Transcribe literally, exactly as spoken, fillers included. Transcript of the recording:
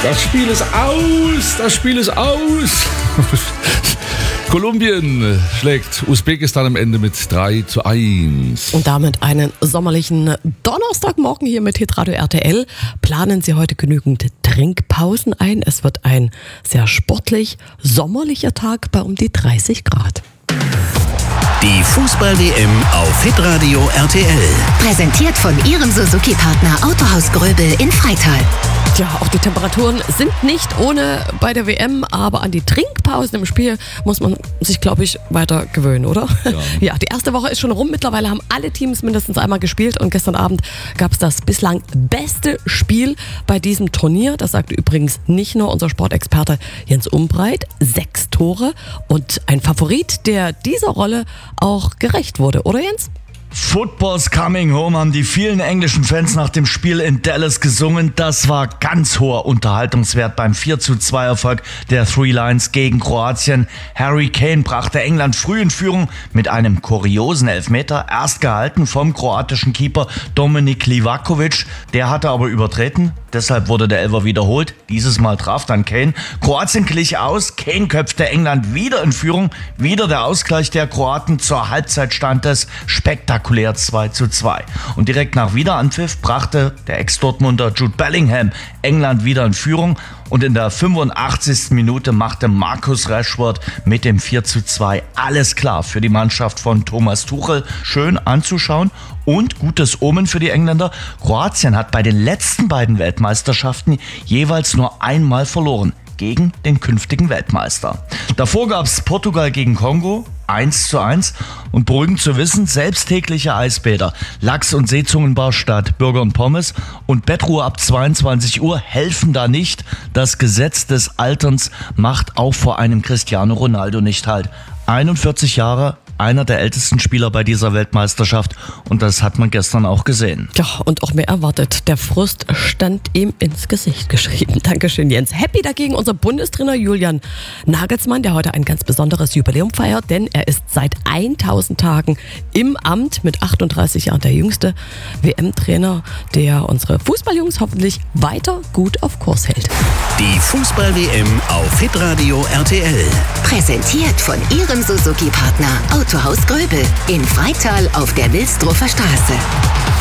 Das Spiel ist aus, das Spiel ist aus. Kolumbien schlägt Usbekistan am Ende mit drei zu eins. Und damit einen sommerlichen Donnerstagmorgen hier mit Hitradio R T L. Planen Sie heute genügend Trinkpausen ein. Es wird ein sehr sportlich, sommerlicher Tag bei um die dreißig Grad. Die Fußball-W M auf Hitradio R T L. Präsentiert von Ihrem Suzuki-Partner Autohaus Gröbel in Freital. Tja, auch die Temperaturen sind nicht ohne bei der W M, aber an die Trinkpausen im Spiel muss man sich, glaube ich, weiter gewöhnen, oder? Ja. Ja, die erste Woche ist schon rum. Mittlerweile haben alle Teams mindestens einmal gespielt und gestern Abend gab es das bislang beste Spiel bei diesem Turnier. Das sagte übrigens nicht nur unser Sportexperte Jens Umbreit. Sechs Tore und ein Favorit, der dieser Rolle auch gerecht wurde, oder Jens? Football's coming home, haben die vielen englischen Fans nach dem Spiel in Dallas gesungen. Das war ganz hoher Unterhaltungswert beim vier zu zwei Erfolg der Three Lions gegen Kroatien. Harry Kane brachte England früh in Führung mit einem kuriosen Elfmeter, erst gehalten vom kroatischen Keeper Dominik Livakovic. Der hatte aber übertreten, deshalb wurde der Elfer wiederholt. Dieses Mal traf dann Kane. Kroatien glich aus, Kane köpfte England wieder in Führung. Wieder der Ausgleich der Kroaten, zur Halbzeit stand es spektakulär zwei zu zwei. Und direkt nach Wiederanpfiff brachte der Ex-Dortmunder Jude Bellingham England wieder in Führung. Und in der fünfundachtzigsten Minute machte Marcus Rashford mit dem vier zu zwei alles klar für die Mannschaft von Thomas Tuchel. Schön anzuschauen und gutes Omen für die Engländer. Kroatien hat bei den letzten beiden Weltmeisterschaften jeweils nur einmal verloren gegen den künftigen Weltmeister. Davor gab es Portugal gegen Kongo, eins zu eins. Und beruhigend zu wissen, selbst tägliche Eisbäder, Lachs- und Seezungenbar statt Burger und Pommes und Bettruhe ab zweiundzwanzig Uhr helfen da nicht. Das Gesetz des Alterns macht auch vor einem Cristiano Ronaldo nicht halt. einundvierzig Jahre, einer der ältesten Spieler bei dieser Weltmeisterschaft, und das hat man gestern auch gesehen. Ja, und auch mehr erwartet. Der Frust stand ihm ins Gesicht geschrieben. Dankeschön, Jens. Happy dagegen unser Bundestrainer Julian Nagelsmann, der heute ein ganz besonderes Jubiläum feiert, denn er ist seit tausend Tagen im Amt, mit achtunddreißig Jahren der jüngste W M-Trainer, der unsere Fußballjungs hoffentlich weiter gut auf Kurs hält. Die Fußball-W M auf Hitradio R T L. Präsentiert von Ihrem Suzuki-Partner Autohaus Gröbel in Freital auf der Wilsdruffer Straße.